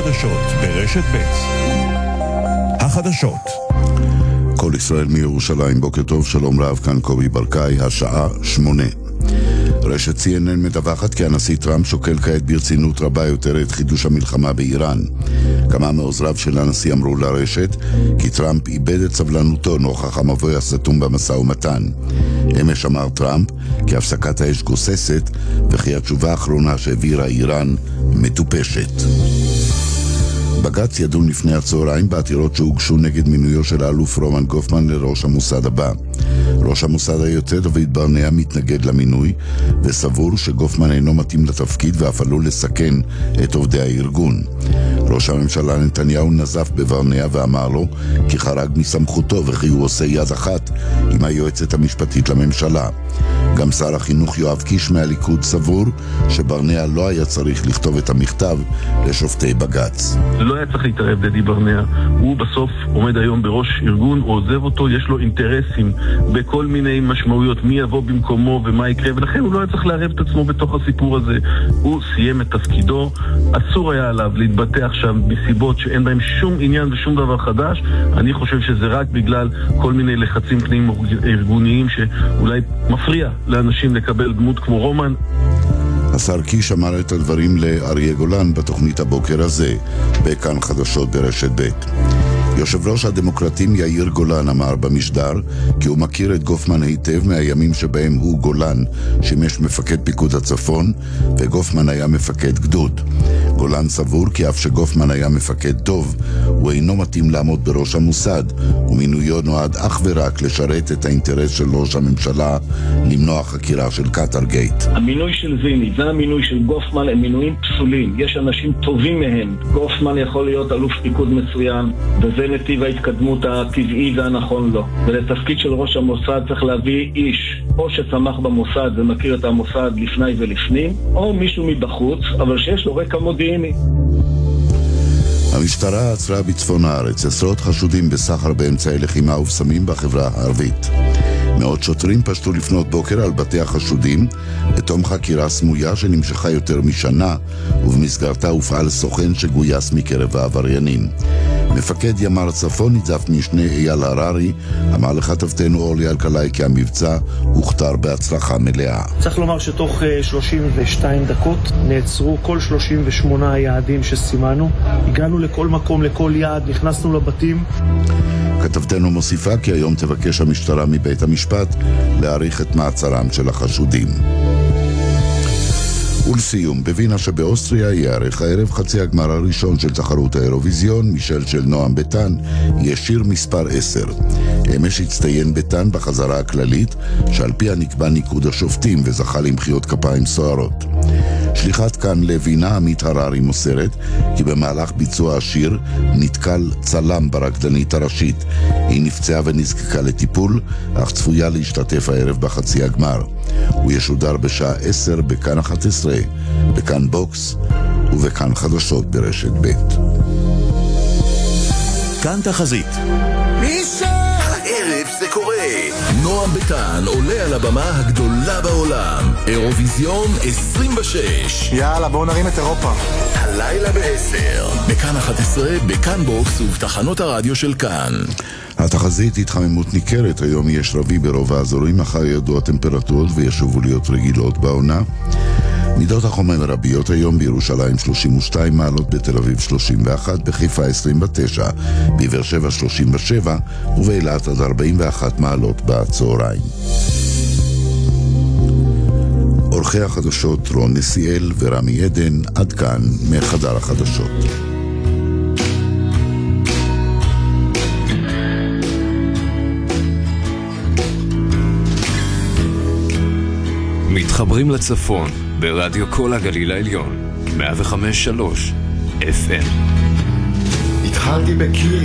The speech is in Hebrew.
החדשות ברשת ב'. החדשות. כל ישראל מירושלים, בוקר טוב, שלום רב, כאן קובי ברקאי, השעה 8. רשת CNN מדווחת כי הנשיא טראמפ שוקל כעת ברצינות רבה יותר את חידוש המלחמה באיראן. כמה מעוזריו של הנשיא אמרו לרשת כי טראמפ איבד את סבלנותו נוכח המבוי הסתום במשא ומתן. אמש אמר טראמפ כי הפסקת האש גוססת וכי התשובה האחרונה שהעבירה איראן מטופשת. בג"ץ ידון לפני הצהריים בעתירות שהוגשו נגד מינויו של האלוף רומן גופמן לראש המוסד הבא. ראש המוסד היוצא דוד ברנע מתנגד למינוי וסבור שגופמן אינו מתאים לתפקיד ואף עלול לסכן את עובדי הארגון. ראש הממשלה נתניהו נזף בברנע ואמר לו כי חרג מסמכותו וכי הוא עושה יד אחת עם היועצת המשפטית לממשלה. גם שר החינוך יואב קיש מהליכוד סבור שברנע לא היה צריך לכתוב את המכתב לשופטי בג"ץ. לא היה צריך להתערב דדי ברנע, הוא בסוף עומד היום בראש ארגון, הוא עוזב אותו, יש לו אינטרסים בכל מיני משמעויות, מי יבוא במקומו ומה יקרה, ולכן הוא לא היה צריך לערב את עצמו בתוך הסיפור הזה. הוא סיים את תפקידו, אסור היה עליו להתבטא עכשיו בסיבות שאין בהם שום עניין ושום דבר חדש. אני חושב שזה רק בגלל כל מיני לחצים פנים ארגוניים שאולי מפריע לאנשים לקבל דמות כמו רומן. השר קיש אמר את הדברים לאריה גולן בתוכנית הבוקר הזה, בכאן חדשות ברשת ב'. יושב ראש הדמוקרטים יאיר גולן אמר במשדר כי הוא מכיר את גופמן היטב מהימים שבהם הוא גולן שימש מפקד פיקוד הצפון וגופמן היה מפקד גדוד. גולן סבור כי אף שגופמן היה מפקד טוב, הוא אינו מתאים לעמוד בראש המוסד, ומינויו נועד אך ורק לשרת את האינטרס של ראש הממשלה למנוע חקירה של קטרגייט. המינוי של זיני והמינוי של גופמן הם מינויים פסולים. יש אנשים טובים מהם. גופמן יכול להיות אלוף פיקוד מצוין, וזה נתיב ההתקדמות הטבעי והנכון לו. ולתפקיד של ראש המוסד צריך להביא איש או שצמח במוסד ומכיר את המוסד לפני ולפנים, או מישהו מבחוץ, אבל שיש לו רקע מודיעיני. המשטרה עצרה בצפון הארץ עשרות חשודים בסחר באמצעי לחימה ובסמים בחברה הערבית. מאות שוטרים פשטו לפנות בוקר על בתי החשודים בתום חקירה סמויה שנמשכה יותר משנה, ובמסגרתה הופעל סוכן שגויס מקרב העבריינים. מפקד ימ"ר צפון ניצב משנה אייל הררי אמר לכתבתנו אורלי אלקלעי כי המבצע הוכתר בהצלחה מלאה. צריך לומר שתוך 32 דקות נעצרו כל 38 היעדים שסימנו. הגענו לכל מקום, לכל יעד, נכנסנו לבתים. כתבתנו מוסיפה כי היום תבקש המשטרה מבית המשפט להאריך את מעצרם של החשודים. ולסיום, בווינה שבאוסטריה יערך הערב חצי הגמר הראשון של תחרות האירוויזיון. מישל של נועם ביטן יהיה שיר מספר 10. אמש הצטיין ביטן בחזרה הכללית שעל פיה נקבע ניקוד השופטים וזכה למחיאות כפיים סוערות. שליחת כאן לווינה עמית הררי מוסרת כי במהלך ביצוע השיר נתקל צלם ברקדנית הראשית. היא נפצעה ונזקקה לטיפול, אך צפויה להשתתף הערב בחצי הגמר. הוא ישודר בשעה 10 בכאן 11, בכאן בוקס ובכאן חדשות ברשת ב'. כאן תחזית. הערב זה קורה. נועם ביטן עולה על הבמה הגדולה בעולם. אירוויזיון 26. יאללה, בואו נרים את אירופה. הלילה ב-10. בכאן 11, בכאן בוקס ובתחנות הרדיו של כאן. התחזית התחממות ניכרת, היום יש רבי ברוב האזורים, מחר ירדו הטמפרטורות וישובו להיות רגילות בעונה. מידות החום מרביות היום בירושלים 32 מעלות, בתל אביב 31, בחיפה 29, בבאר שבע 37 ובאילת עד 41 מעלות בצהריים. עורכי החדשות רון נסיאל ורמי עדן, עד כאן מחדר החדשות. מתחברים לצפון ברדיו כל הגליל העליון 105.3 FM. התחלתי בקיר